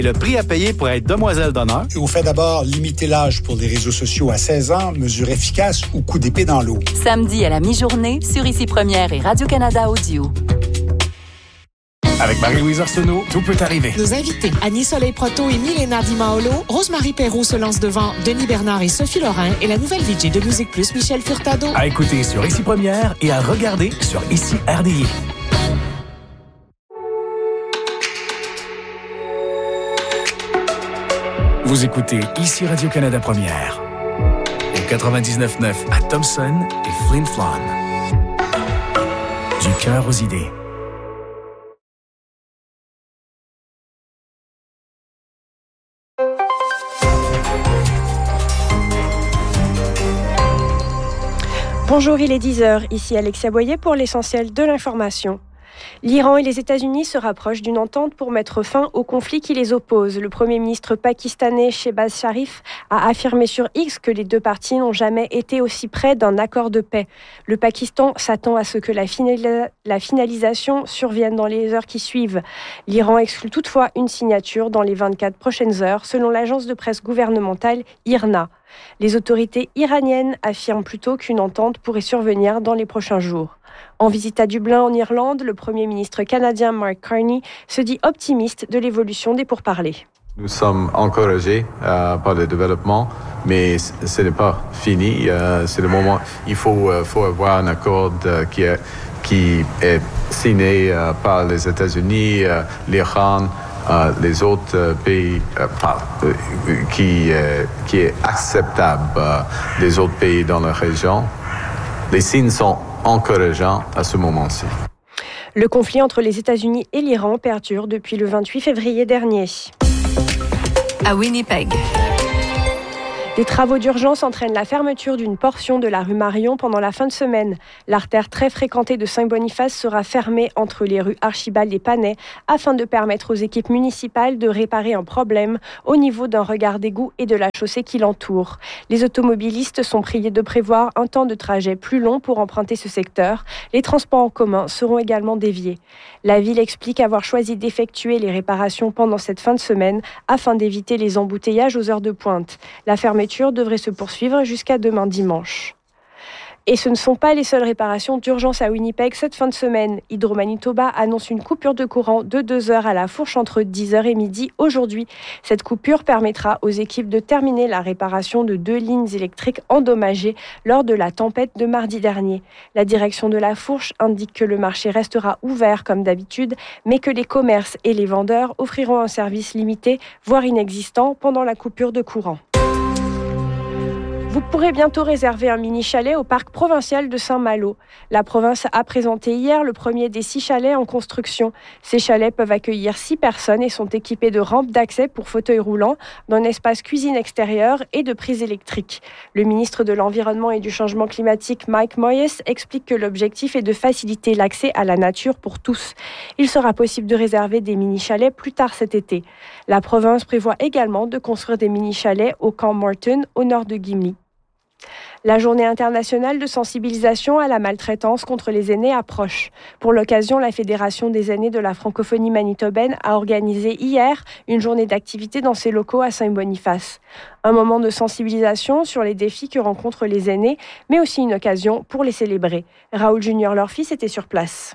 Et le prix à payer pour être demoiselle d'honneur. On fait d'abord limiter l'âge pour les réseaux sociaux à 16 ans, mesure efficace ou coup d'épée dans l'eau. Samedi à la mi-journée sur Ici Première et Radio-Canada Audio. Avec Marie-Louise Arsenault, tout peut arriver. Nos invités, Annie Soleil-Proto et Milena Di Maolo, Rosemary Perrault se lance devant Denis Bernard et Sophie Lorrain et la nouvelle VJ de Musique Plus, Michel Furtado. À écouter sur Ici Première et à regarder sur Ici RDI. Vous écoutez Ici Radio-Canada Première. Au 99.9 à Thompson et Flin Flon. Du cœur aux idées. Bonjour, il est 10h. Ici Alexia Boyer pour l'essentiel de l'information. L'Iran et les États-Unis se rapprochent d'une entente pour mettre fin au conflit qui les oppose. Le Premier ministre pakistanais Shehbaz Sharif a affirmé sur X que les deux parties n'ont jamais été aussi près d'un accord de paix. Le Pakistan s'attend à ce que la finalisation survienne dans les heures qui suivent. L'Iran exclut toutefois une signature dans les 24 prochaines heures, selon l'agence de presse gouvernementale IRNA. Les autorités iraniennes affirment plutôt qu'une entente pourrait survenir dans les prochains jours. En visite à Dublin, en Irlande, le Premier ministre canadien Mark Carney se dit optimiste de l'évolution des pourparlers. Nous sommes encouragés par le développement, mais ce n'est pas fini. C'est le moment. Il faut avoir un accord qui est signé par les États-Unis, l'Iran, les autres pays, qui est acceptable des autres pays dans la région. Les signes sont encourageants à ce moment-ci. Le conflit entre les États-Unis et l'Iran perdure depuis le 28 février dernier. À Winnipeg. Des travaux d'urgence entraînent la fermeture d'une portion de la rue Marion pendant la fin de semaine. L'artère très fréquentée de Saint-Boniface sera fermée entre les rues Archibald et Panay afin de permettre aux équipes municipales de réparer un problème au niveau d'un regard d'égout et de la chaussée qui l'entoure. Les automobilistes sont priés de prévoir un temps de trajet plus long pour emprunter ce secteur. Les transports en commun seront également déviés. La ville explique avoir choisi d'effectuer les réparations pendant cette fin de semaine afin d'éviter les embouteillages aux heures de pointe. La fermeture devrait se poursuivre jusqu'à demain dimanche. Et ce ne sont pas les seules réparations d'urgence à Winnipeg cette fin de semaine. Hydro-Manitoba annonce une coupure de courant de 2 heures à la fourche entre 10h et midi aujourd'hui. Cette coupure permettra aux équipes de terminer la réparation de 2 lignes électriques endommagées lors de la tempête de mardi dernier. La direction de la fourche indique que le marché restera ouvert comme d'habitude, mais que les commerces et les vendeurs offriront un service limité, voire inexistant, pendant la coupure de courant. Vous pourrez bientôt réserver un mini-chalet au parc provincial de Saint-Malo. La province a présenté hier le premier des 6 chalets en construction. Ces chalets peuvent accueillir 6 personnes et sont équipés de rampes d'accès pour fauteuils roulants, d'un espace cuisine extérieur et de prises électriques. Le ministre de l'Environnement et du Changement climatique, Mike Moyes, explique que l'objectif est de faciliter l'accès à la nature pour tous. Il sera possible de réserver des mini-chalets plus tard cet été. La province prévoit également de construire des mini-chalets au camp Morton, au nord de Gimli. La journée internationale de sensibilisation à la maltraitance contre les aînés approche. Pour l'occasion, la Fédération des aînés de la francophonie manitobaine a organisé hier une journée d'activité dans ses locaux à Saint-Boniface. Un moment de sensibilisation sur les défis que rencontrent les aînés, mais aussi une occasion pour les célébrer. Raoul Junior, leur fils, était sur place.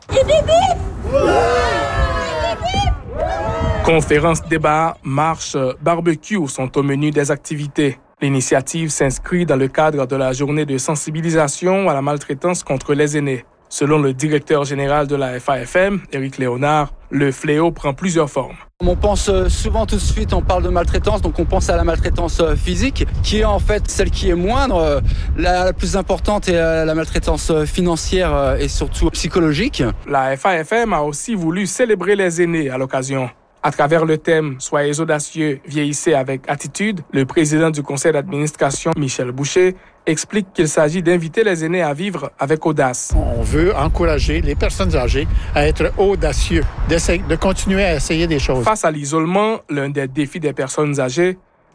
Conférences, débats, marches, barbecues sont au menu des activités. L'initiative s'inscrit dans le cadre de la journée de sensibilisation à la maltraitance contre les aînés. Selon le directeur général de la FAFM, Éric Léonard, le fléau prend plusieurs formes. On pense souvent tout de suite, on parle de maltraitance, donc on pense à la maltraitance physique, qui est en fait celle qui est moindre. La plus importante est la maltraitance financière et surtout psychologique. La FAFM a aussi voulu célébrer les aînés à l'occasion. À travers le thème « Soyez audacieux, vieillissez avec attitude », le président du conseil d'administration, Michel Boucher, explique qu'il s'agit d'inviter les aînés à vivre avec audace. On veut encourager les personnes âgées à être audacieux, de continuer à essayer des choses. Face à l'isolement, l'un des défis des personnes âgées,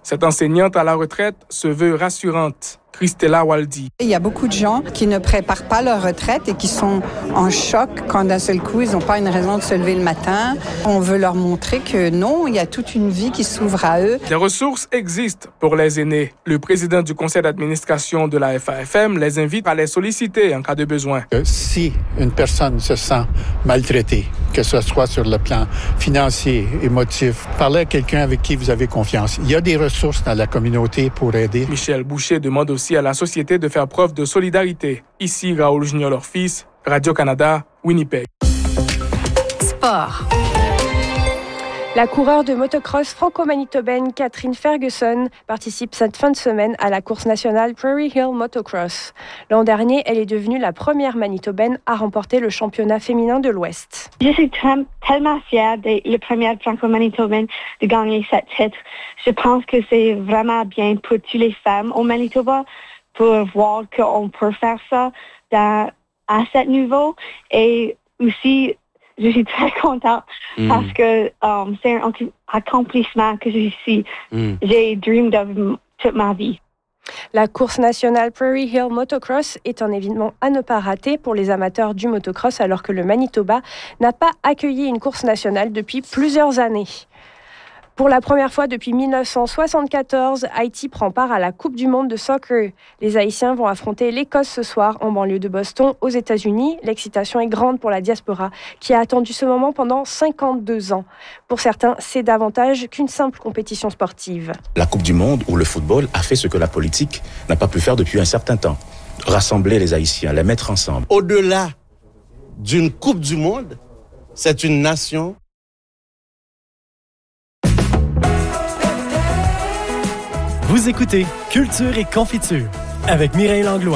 Cette enseignante à la retraite se veut rassurante. Christella Waldi. Il y a beaucoup de gens qui ne préparent pas leur retraite et qui sont en choc quand d'un seul coup, ils n'ont pas une raison de se lever le matin. On veut leur montrer que non, il y a toute une vie qui s'ouvre à eux. Des ressources existent pour les aînés. Le président du conseil d'administration de la FAFM les invite à les solliciter en cas de besoin. Si une personne se sent maltraitée, que ce soit sur le plan financier, émotif, parlez à quelqu'un avec qui vous avez confiance. Il y a des ressources dans la communauté pour aider. Michel Boucher demande aussi à la société de faire preuve de solidarité. Ici, Raoul Junior, leur fils, Radio-Canada, Winnipeg. Sport. La coureure de motocross franco-manitobaine Catherine Ferguson participe cette fin de semaine à la course nationale Prairie Hill Motocross. L'an dernier, elle est devenue la première manitobaine à remporter le championnat féminin de l'Ouest. Je suis tellement fière d'être la première franco-manitobaine de gagner cette titre. Je pense que c'est vraiment bien pour toutes les femmes au Manitoba pour voir qu'on peut faire ça à ce niveau. Et aussi, je suis très contente parce que c'est un accomplissement que j'ai dreamed de toute ma vie. La course nationale Prairie Hill Motocross est un événement à ne pas rater pour les amateurs du motocross alors que le Manitoba n'a pas accueilli une course nationale depuis plusieurs années. Pour la première fois depuis 1974, Haïti prend part à la Coupe du monde de soccer. Les Haïtiens vont affronter l'Écosse ce soir en banlieue de Boston, aux États-Unis. L'excitation est grande pour la diaspora qui a attendu ce moment pendant 52 ans. Pour certains, c'est davantage qu'une simple compétition sportive. La Coupe du monde ou le football a fait ce que la politique n'a pas pu faire depuis un certain temps. Rassembler les Haïtiens, les mettre ensemble. Au-delà d'une Coupe du monde, c'est une nation. Vous écoutez Culture et Confiture avec Mireille Langlois.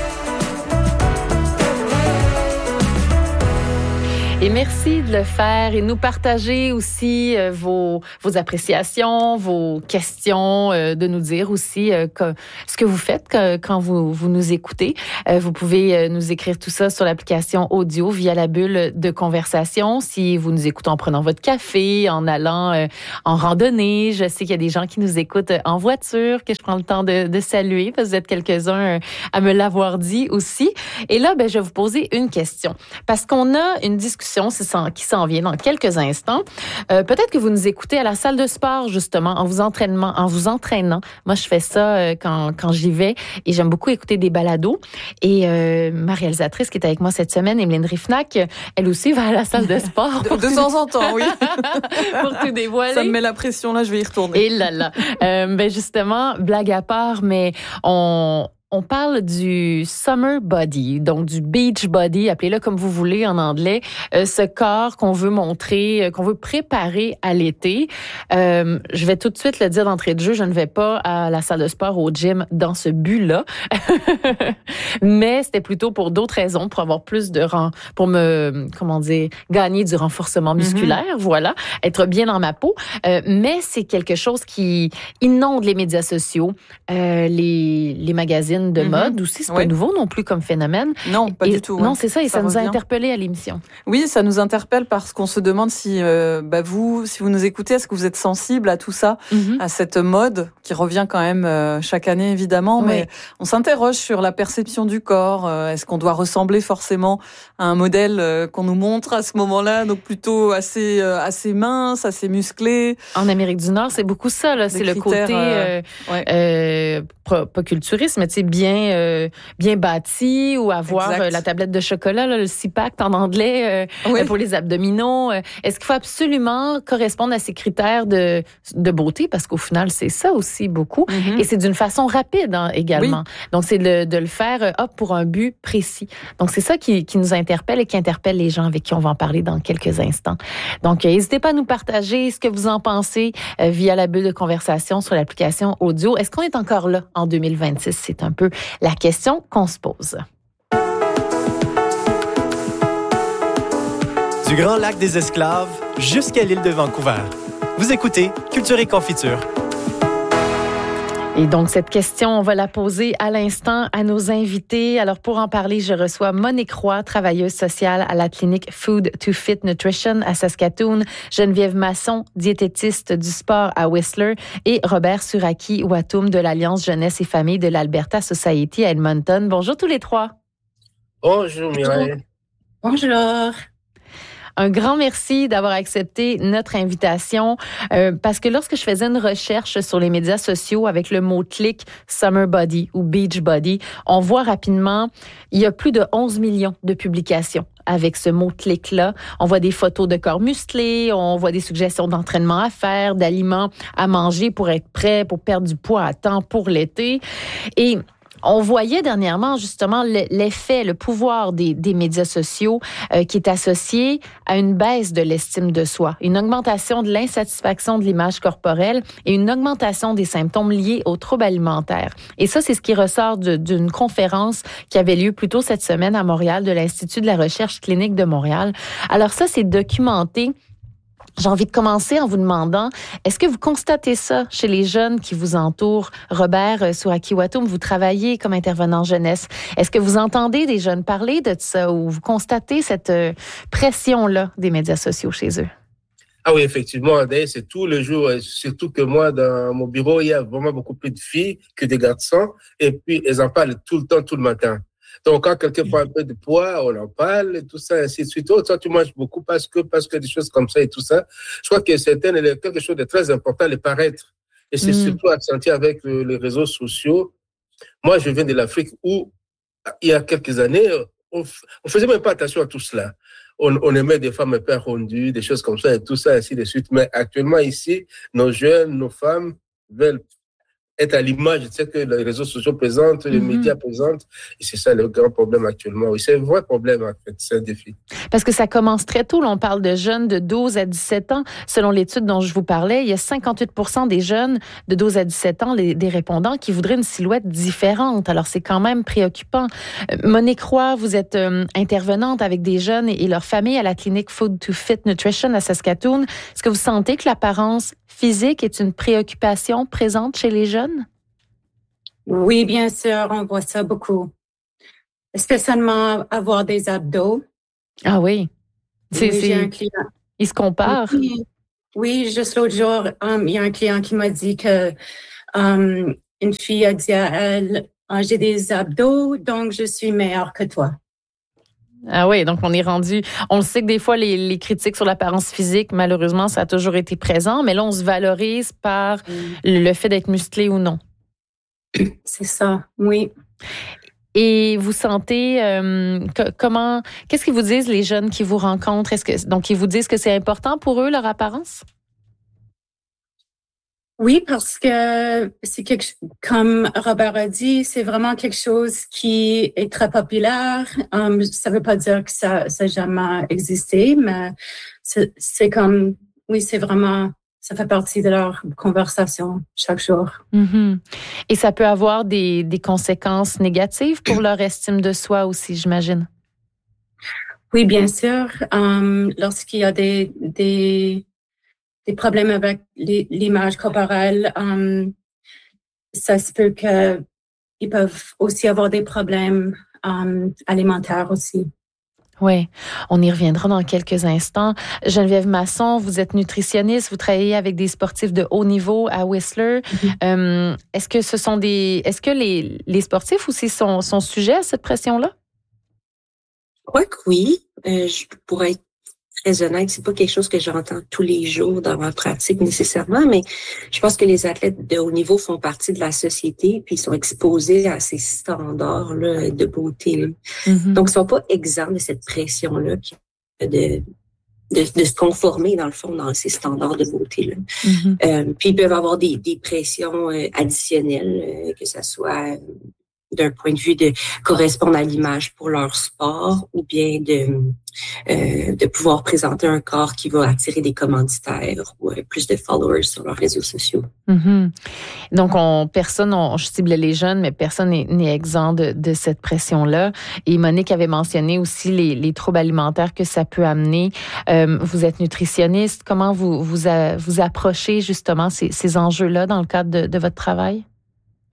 Et merci de le faire et nous partager aussi vos appréciations, vos questions, de nous dire aussi ce que vous faites quand vous nous écoutez. Vous pouvez nous écrire tout ça sur l'application audio via la bulle de conversation. Si vous nous écoutez en prenant votre café, en allant en randonnée, je sais qu'il y a des gens qui nous écoutent en voiture, que je prends le temps de saluer parce que vous êtes quelques-uns à me l'avoir dit aussi. Et là, je vais vous poser une question parce qu'on a une discussion qui s'en vient dans quelques instants. Peut-être que vous nous écoutez à la salle de sport, justement, en vous entraînant. Moi, je fais ça quand j'y vais et j'aime beaucoup écouter des balados. Et ma réalisatrice qui est avec moi cette semaine, Emeline Rifnac, elle aussi va à la salle de sport. De temps en temps, oui. Pour tout dévoiler. Ça me met la pression, là, je vais y retourner. Et là. Justement, blague à part, mais on parle du summer body, donc du beach body, appelez-le comme vous voulez en anglais, ce corps qu'on veut montrer, qu'on veut préparer à l'été. Je vais tout de suite le dire d'entrée de jeu, je ne vais pas à la salle de sport, au gym, dans ce but-là. Mais c'était plutôt pour d'autres raisons, pour avoir plus pour gagner du renforcement musculaire, voilà, être bien dans ma peau. Mais c'est quelque chose qui inonde les médias sociaux, les magazines de mode aussi, c'est pas nouveau non plus comme phénomène. Non, pas du tout. Non, c'est ça, et ça nous a interpellés à l'émission. Oui, ça nous interpelle parce qu'on se demande si si vous nous écoutez, est-ce que vous êtes sensible à tout ça, à cette mode qui revient quand même chaque année évidemment, mais on s'interroge sur la perception du corps. Est-ce qu'on doit ressembler forcément à un modèle qu'on nous montre à ce moment-là, donc plutôt assez mince, assez musclé. En Amérique du Nord, c'est beaucoup ça, là. C'est le côté pas culturiste, mais tu sais, bien bâti ou avoir la tablette de chocolat, là, le six-pack en anglais pour les abdominaux. Est-ce qu'il faut absolument correspondre à ces critères de beauté? Parce qu'au final, c'est ça aussi beaucoup. Et c'est d'une façon rapide également. Oui. Donc, c'est de le faire pour un but précis. Donc, c'est ça qui nous interpelle et qui interpelle les gens avec qui on va en parler dans quelques instants. Donc, n'hésitez pas à nous partager ce que vous en pensez via la bulle de conversation sur l'application audio. Est-ce qu'on est encore là en 2026? C'est un peu la question qu'on se pose. Du Grand Lac des Esclaves jusqu'à l'île de Vancouver. Vous écoutez Culture et Confiture. Et donc, cette question, on va la poser à l'instant à nos invités. Alors, pour en parler, je reçois Monique Roy, travailleuse sociale à la clinique Food to Fit Nutrition à Saskatoon, Geneviève Masson, diététiste du sport à Whistler, et Robert Suraki-Watum de l'Alliance Jeunesse et Famille de l'Alberta Society à Edmonton. Bonjour tous les trois. Bonjour Mireille. Bonjour. Un grand merci d'avoir accepté notre invitation parce que lorsque je faisais une recherche sur les médias sociaux avec le mot-clic Summer Body ou Beach Body, on voit rapidement, il y a plus de 11 millions de publications avec ce mot-clic-là. On voit des photos de corps musclés, on voit des suggestions d'entraînement à faire, d'aliments à manger pour être prêt, pour perdre du poids à temps pour l'été. Et on voyait dernièrement justement l'effet, le pouvoir des médias sociaux qui est associé à une baisse de l'estime de soi, une augmentation de l'insatisfaction de l'image corporelle et une augmentation des symptômes liés aux troubles alimentaires. Et ça, c'est ce qui ressort d'une conférence qui avait lieu plus tôt cette semaine à Montréal de l'Institut de la recherche clinique de Montréal. Alors ça, c'est documenté. J'ai envie de commencer en vous demandant, est-ce que vous constatez ça chez les jeunes qui vous entourent? Robert Suraki-Watum, vous travaillez comme intervenant jeunesse. Est-ce que vous entendez des jeunes parler de ça ou vous constatez cette pression-là des médias sociaux chez eux? Ah oui, effectivement, c'est tout le jour, surtout que moi, dans mon bureau, il y a vraiment beaucoup plus de filles que de garçons et puis elles en parlent tout le temps, tout le matin. Donc, quand quelqu'un prend un peu de poids, on en parle, et tout ça, ainsi de suite. Oh, toi, tu manges beaucoup parce que des choses comme ça et tout ça. Je crois que c'est quelque chose de très important, le paraître. Et c'est surtout accentué avec les réseaux sociaux. Moi, je viens de l'Afrique où, il y a quelques années, on faisait même pas attention à tout cela. On aimait des femmes un peu arrondies, des choses comme ça et tout ça, ainsi de suite. Mais actuellement, ici, nos jeunes, nos femmes veulent être à l'image de ce que les réseaux sociaux présentent, les médias présentent. Et c'est ça le grand problème actuellement. Oui, c'est un vrai problème, en fait. C'est un défi. Parce que ça commence très tôt. Là, on parle de jeunes de 12 à 17 ans. Selon l'étude dont je vous parlais, il y a 58% des jeunes de 12 à 17 ans, des répondants, qui voudraient une silhouette différente. Alors, c'est quand même préoccupant. Monique Roy, vous êtes intervenante avec des jeunes et leurs familles à la clinique Food to Fit Nutrition à Saskatoon. Est-ce que vous sentez que l'apparence physique est une préoccupation présente chez les jeunes? Oui, bien sûr, on voit ça beaucoup. Spécialement avoir des abdos. Ah oui. J'ai un client. Ils se comparent? Oui, juste l'autre jour, il y a un client qui m'a dit que une fille a dit à elle, j'ai des abdos, donc je suis meilleure que toi. Ah oui, donc on est rendu... On le sait que des fois, les critiques sur l'apparence physique, malheureusement, ça a toujours été présent, mais là, on se valorise par le fait d'être musclé ou non. C'est ça, oui. Et vous sentez qu'est-ce qu'ils vous disent les jeunes qui vous rencontrent? Donc, ils vous disent que c'est important pour eux, leur apparence? Oui, parce que c'est comme Robert a dit, c'est vraiment quelque chose qui est très populaire. Ça veut pas dire que ça n'a jamais existé, mais c'est comme, oui, c'est vraiment, ça fait partie de leur conversation chaque jour. Mm-hmm. Et ça peut avoir des conséquences négatives pour leur estime de soi aussi, j'imagine. Oui, bien sûr. Lorsqu'il y a des problèmes avec l'image corporelle, ça se peut qu'ils peuvent aussi avoir des problèmes alimentaires aussi. Oui, on y reviendra dans quelques instants. Geneviève Masson, vous êtes nutritionniste, vous travaillez avec des sportifs de haut niveau à Whistler. Est-ce que les sportifs aussi sont sujets à cette pression-là? Je crois que oui. Je pourrais être très honnête, c'est pas quelque chose que j'entends tous les jours dans ma pratique nécessairement, mais je pense que les athlètes de haut niveau font partie de la société puis ils sont exposés à ces standards-là de beauté. Donc, ils sont pas exempts de cette pression-là de se conformer, dans le fond, dans ces standards de beauté-là. Puis, ils peuvent avoir des pressions additionnelles, que ça soit d'un point de vue de correspondre à l'image pour leur sport ou bien de pouvoir présenter un corps qui va attirer des commanditaires ou plus de followers sur leurs réseaux sociaux. Donc, je ciblais les jeunes, mais personne n'est exempt de cette pression-là. Et Monique avait mentionné aussi les troubles alimentaires que ça peut amener. Vous êtes nutritionniste. Comment vous approchez justement ces enjeux-là dans le cadre de votre travail?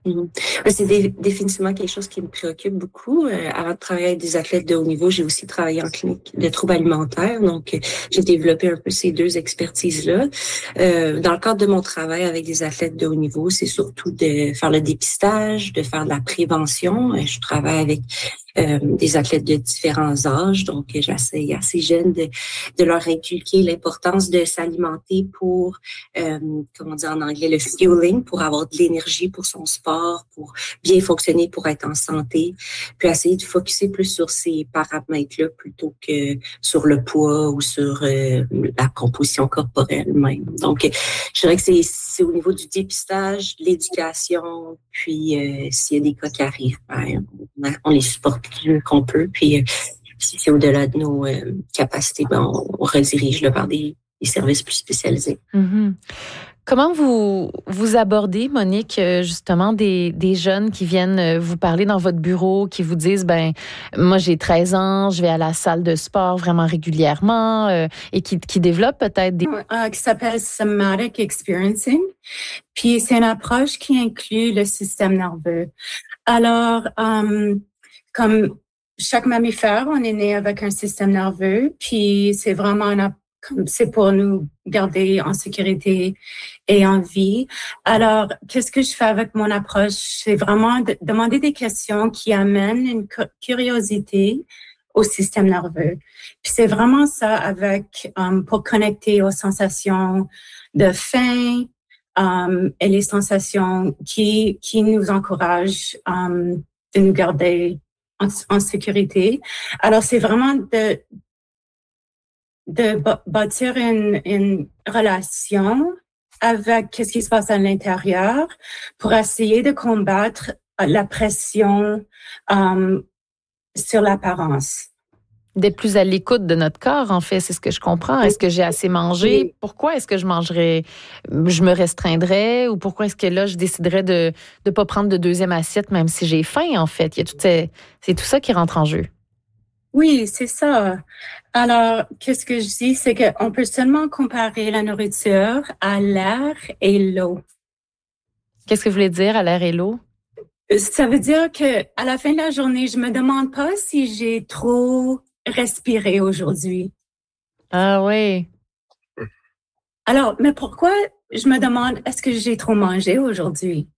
C'est définitivement quelque chose qui me préoccupe beaucoup. Avant de travailler avec des athlètes de haut niveau, j'ai aussi travaillé en clinique de troubles alimentaires. Donc, j'ai développé un peu ces deux expertises-là. Dans le cadre de mon travail avec des athlètes de haut niveau, c'est surtout de faire le dépistage, de faire de la prévention. Je travaille avec des athlètes de différents âges, donc j'essaie assez jeune de leur inculquer l'importance de s'alimenter pour, comment dire en anglais, le fueling, pour avoir de l'énergie pour son sport, pour bien fonctionner, pour être en santé, puis essayer de focusser plus sur ces paramètres-là plutôt que sur le poids ou sur la composition corporelle même. Donc, je dirais que c'est au niveau du dépistage, de l'éducation, puis s'il y a des cas qui arrivent, on les supporte mieux qu'on peut, puis si c'est au-delà de nos capacités, on redirige vers des services plus spécialisés. Mm-hmm. Comment vous abordez, Monique, justement, des jeunes qui viennent vous parler dans votre bureau, qui vous disent, moi j'ai 13 ans, je vais à la salle de sport vraiment régulièrement, et qui développent peut-être des... qui s'appelle Somatic Experiencing. Puis c'est une approche qui inclut le système nerveux. Alors, comme chaque mammifère, on est né avec un système nerveux, puis c'est vraiment c'est pour nous garder en sécurité et en vie. Alors, qu'est-ce que je fais avec mon approche? C'est vraiment demander des questions qui amènent une curiosité au système nerveux. Puis c'est vraiment ça avec pour connecter aux sensations de faim et les sensations qui nous encouragent de nous garder en sécurité. Alors, c'est vraiment de bâtir une relation avec qu'est-ce qui se passe à l'intérieur pour essayer de combattre la pression sur l'apparence. D'être plus à l'écoute de notre corps, en fait, c'est ce que je comprends. Est-ce que j'ai assez mangé? Oui. Pourquoi est-ce que je me restreindrais? Ou pourquoi est-ce que là, je déciderais de ne pas prendre de deuxième assiette, même si j'ai faim, en fait? C'est tout ça qui rentre en jeu. Oui, c'est ça. Alors, qu'est-ce que je dis? C'est qu'on peut seulement comparer la nourriture à l'air et l'eau. Qu'est-ce que vous voulez dire à l'air et l'eau? Ça veut dire que à la fin de la journée, je me demande pas si j'ai trop respiré aujourd'hui. Ah oui. Alors, mais pourquoi je me demande est-ce que j'ai trop mangé aujourd'hui?